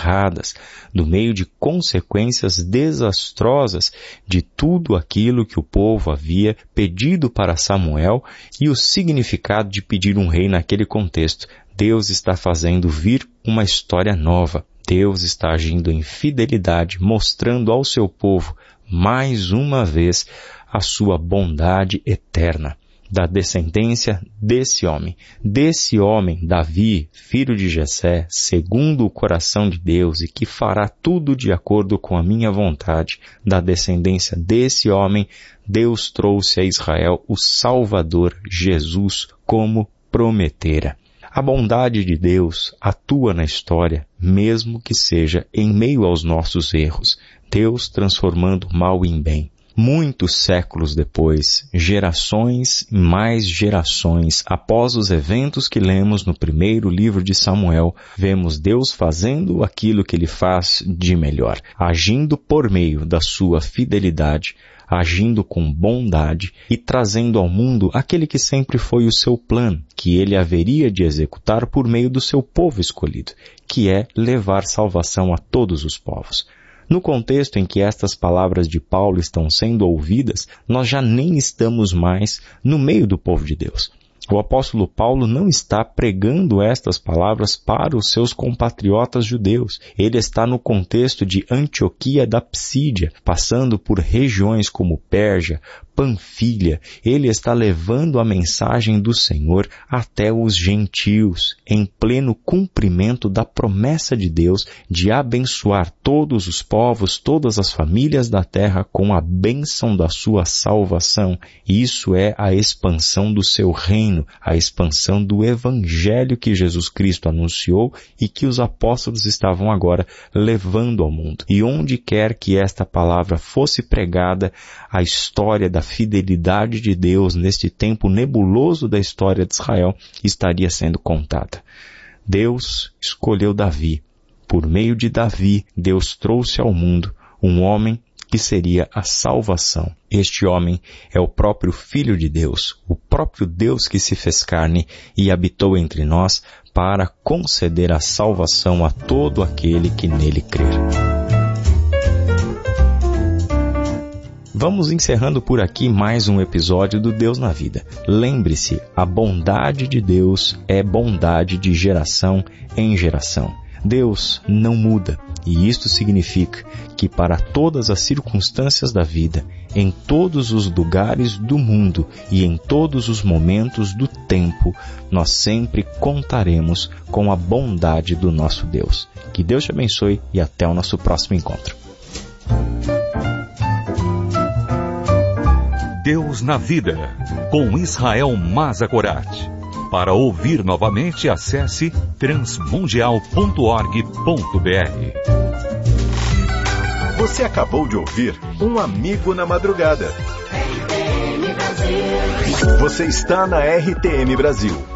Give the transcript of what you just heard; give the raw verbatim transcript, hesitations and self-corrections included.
erradas, do meio de consequências desastrosas de tudo aquilo que o povo havia pedido para Samuel e o significado de pedir um rei naquele contexto. Deus está fazendo vir uma história nova. Deus está agindo em fidelidade, mostrando ao seu povo, mais uma vez, a sua bondade eterna. Da descendência desse homem, desse homem, Davi, filho de Jessé, segundo o coração de Deus e que fará tudo de acordo com a minha vontade, da descendência desse homem, Deus trouxe a Israel o Salvador, Jesus, como prometera. A bondade de Deus atua na história, mesmo que seja em meio aos nossos erros, Deus transformando o mal em bem. Muitos séculos depois, gerações e mais gerações após os eventos que lemos no primeiro livro de Samuel, vemos Deus fazendo aquilo que Ele faz de melhor, agindo por meio da sua fidelidade, agindo com bondade e trazendo ao mundo aquele que sempre foi o seu plano, que Ele haveria de executar por meio do seu povo escolhido, que é levar salvação a todos os povos. No contexto em que estas palavras de Paulo estão sendo ouvidas, nós já nem estamos mais no meio do povo de Deus. O apóstolo Paulo não está pregando estas palavras para os seus compatriotas judeus. Ele está no contexto de Antioquia da Psídia, passando por regiões como Pérgia, Panfilha. Ele está levando a mensagem do Senhor até os gentios, em pleno cumprimento da promessa de Deus de abençoar todos os povos, todas as famílias da terra com a bênção da sua salvação. Isso é a expansão do seu reino, a expansão do evangelho que Jesus Cristo anunciou e que os apóstolos estavam agora levando ao mundo. E onde quer que esta palavra fosse pregada, a história da fidelidade de Deus neste tempo nebuloso da história de Israel estaria sendo contada. Deus escolheu Davi. Por meio de Davi, Deus trouxe ao mundo um homem que seria a salvação. Este homem é o próprio Filho de Deus, o próprio Deus que se fez carne e habitou entre nós para conceder a salvação a todo aquele que nele crer. Vamos encerrando por aqui mais um episódio do Deus na Vida. Lembre-se, a bondade de Deus é bondade de geração em geração. Deus não muda, e isto significa que para todas as circunstâncias da vida, em todos os lugares do mundo e em todos os momentos do tempo, nós sempre contaremos com a bondade do nosso Deus. Que Deus te abençoe e até o nosso próximo encontro. Deus na Vida, com Israel Mazagorat. Para ouvir novamente, acesse transmundial ponto org ponto br. Você acabou de ouvir Um Amigo na Madrugada. Você está na R T M Brasil.